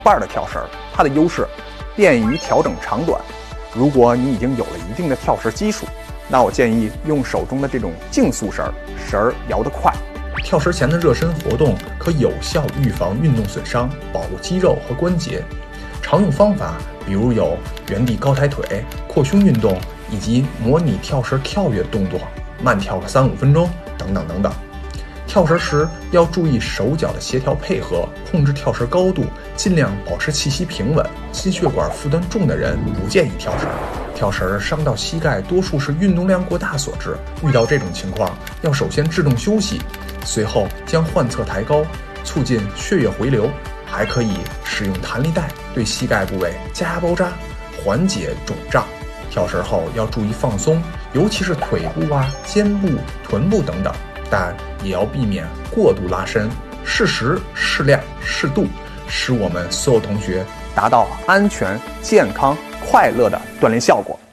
瓣的跳绳，它的优势便于调整长短。如果你已经有了一定的跳绳基础，那我建议用手中的这种竞速绳，绳儿摇得快。 跳绳前的热身活动可有效预防运动损伤，保护肌肉和关节。常用方法比如有原地高抬腿、扩胸运动，以及模拟跳绳跳跃动作，慢跳个3-5分钟等等等等。跳绳时要注意手脚的协调配合，控制跳绳高度，尽量保持气息平稳。心血管负担重的人不建议跳绳。跳绳伤到膝盖多数是运动量过大所致，遇到这种情况要首先制动休息，随后将患侧抬高，促进血液回流。还可以使用弹力带对膝盖部位加压包扎，缓解肿胀。跳绳后要注意放松，尤其是腿部、肩部、臀部等等，但也要避免过度拉伸，适时、适量、适度，使我们所有同学达到安全、健康、快乐的锻炼效果。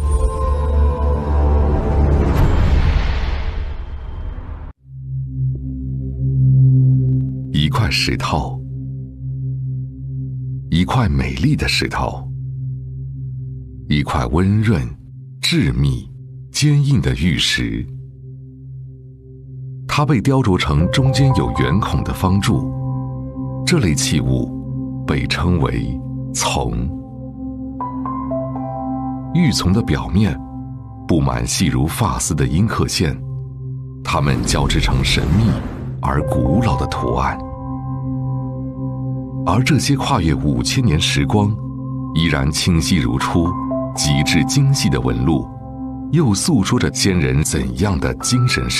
一块石头，一块美丽的石头，一块温润、致密、坚硬的玉石。它被雕琢成中间有圆孔的方柱，这类器物被称为琮。玉琮的表面布满细如发丝的阴刻线，它们交织成神秘而古老的图案。而这些跨越5000年时光，依然清晰如初、极致精细的纹路，又诉说着先人怎样的精神世界。